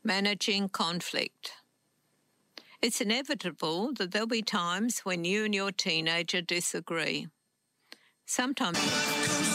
Managing conflict. It's inevitable that there'll be times when you and your teenager disagree. Sometimes